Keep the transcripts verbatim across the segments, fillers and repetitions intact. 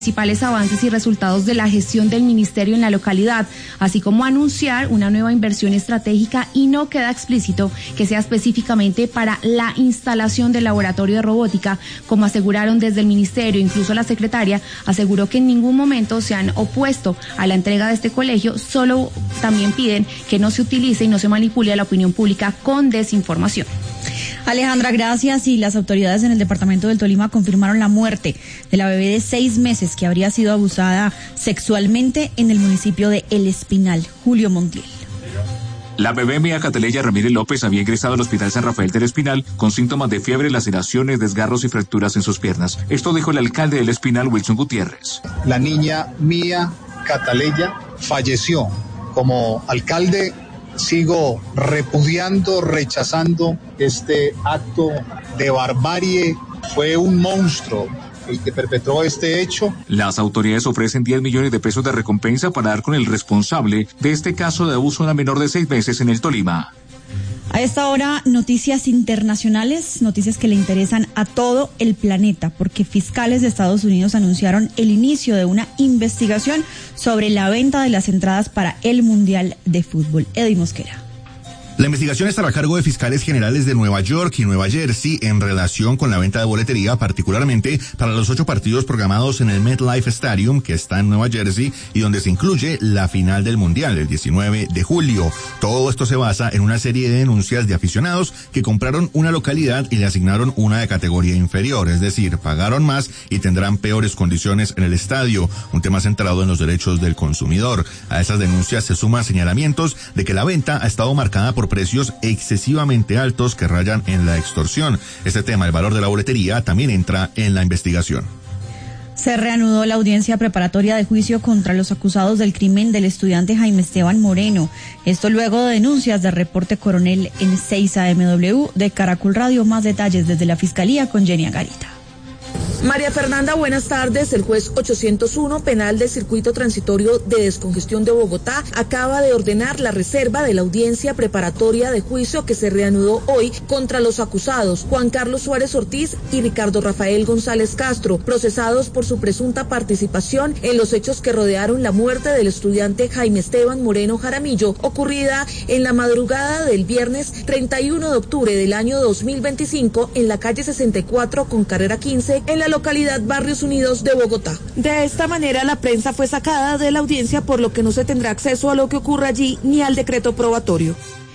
principales avances y resultados de la gestión del ministerio en la localidad, así como anunciar una nueva inversión estratégica, y no queda explícito que sea específicamente para la instalación del laboratorio de robótica, como aseguraron desde el ministerio. Incluso la secretaria aseguró que en ningún momento se han opuesto a la entrega de este colegio, solo también piden que no se utilice y no se manipule a la opinión pública con desinformación. Alejandra, gracias. Y las autoridades en el departamento del Tolima confirmaron la muerte de la bebé de seis meses que habría sido abusada sexualmente en el municipio de El Espinal. Julio Montiel. La bebé Mía Cataleya Ramírez López había ingresado al Hospital San Rafael del Espinal con síntomas de fiebre, laceraciones, desgarros y fracturas en sus piernas. Esto dijo el alcalde del Espinal, Wilson Gutiérrez. La niña Mía Cataleya falleció. Como alcalde, sigo repudiando, rechazando este acto de barbarie. Fue un monstruo el que perpetró este hecho. Las autoridades ofrecen diez millones de pesos de recompensa para dar con el responsable de este caso de abuso a una menor de seis meses en el Tolima. A esta hora, noticias internacionales, noticias que le interesan a todo el planeta, porque fiscales de Estados Unidos anunciaron el inicio de una investigación sobre la venta de las entradas para el Mundial de Fútbol. Eddie Mosquera. La investigación estará a cargo de fiscales generales de Nueva York y Nueva Jersey en relación con la venta de boletería, particularmente para los ocho partidos programados en el MetLife Stadium, que está en Nueva Jersey, y donde se incluye la final del Mundial, el diecinueve de julio. Todo esto se basa en una serie de denuncias de aficionados que compraron una localidad y le asignaron una de categoría inferior, es decir, pagaron más y tendrán peores condiciones en el estadio, un tema centrado en los derechos del consumidor. A esas denuncias se suman señalamientos de que la venta ha estado marcada por precios excesivamente altos que rayan en la extorsión. Este tema, el valor de la boletería, también entra en la investigación. Se reanudó la audiencia preparatoria de juicio contra los acusados del crimen del estudiante Jaime Esteban Moreno. Esto luego de denuncias de Reporte Coronel en seis A M W de Caracol Radio. Más detalles desde la Fiscalía con Jenny Agarita. María Fernanda, buenas tardes. El juez ochocientos uno penal del Circuito Transitorio de Descongestión de Bogotá acaba de ordenar la reserva de la audiencia preparatoria de juicio que se reanudó hoy contra los acusados Juan Carlos Suárez Ortiz y Ricardo Rafael González Castro, procesados por su presunta participación en los hechos que rodearon la muerte del estudiante Jaime Esteban Moreno Jaramillo, ocurrida en la madrugada del viernes treinta y uno de octubre del año dos mil veinticinco en la calle sesenta y cuatro con carrera quince en la localidad Barrios Unidos de Bogotá. De esta manera, la prensa fue sacada de la audiencia, por lo que no se tendrá acceso a lo que ocurra allí ni al decreto probatorio.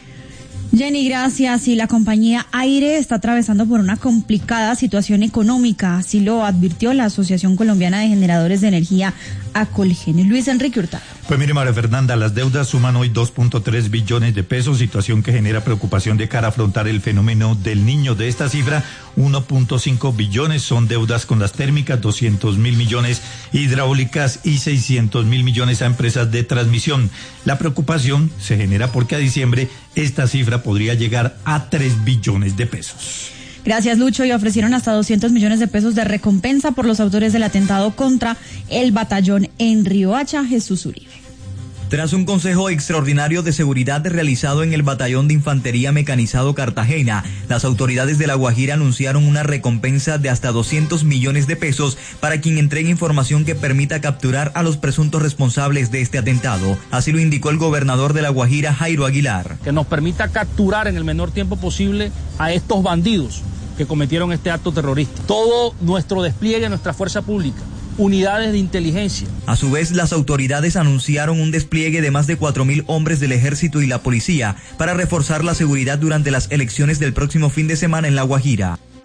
Jenny, gracias. Y la compañía Aire está atravesando por una complicada situación económica, así lo advirtió la Asociación Colombiana de Generadores de Energía, Acolgen. Luis Enrique Hurtado. Pues mire, María Fernanda, las deudas suman hoy dos punto tres billones de pesos, situación que genera preocupación de cara a afrontar el fenómeno del Niño. De esta cifra, uno punto cinco billones son deudas con las térmicas, doscientos mil millones hidráulicas y seiscientos mil millones a empresas de transmisión. La preocupación se genera porque a diciembre esta cifra podría llegar a tres billones de pesos. Gracias, Lucho. Y ofrecieron hasta doscientos millones de pesos de recompensa por los autores del atentado contra el batallón en Riohacha. Jesús Uribe. Tras un consejo extraordinario de seguridad realizado en el Batallón de Infantería Mecanizado Cartagena, las autoridades de La Guajira anunciaron una recompensa de hasta doscientos millones de pesos para quien entregue información que permita capturar a los presuntos responsables de este atentado. Así lo indicó el gobernador de La Guajira, Jairo Aguilar. Que nos permita capturar en el menor tiempo posible a estos bandidos que cometieron este acto terrorista. Todo nuestro despliegue, nuestra fuerza pública, unidades de inteligencia. A su vez, las autoridades anunciaron un despliegue de más de cuatro mil hombres del ejército y la policía para reforzar la seguridad durante las elecciones del próximo fin de semana en La Guajira.